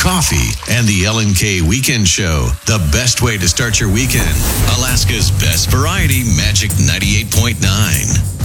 coffee, and the L&K Weekend Show. The best way to start your weekend. Alaska's best variety, Magic 98.9.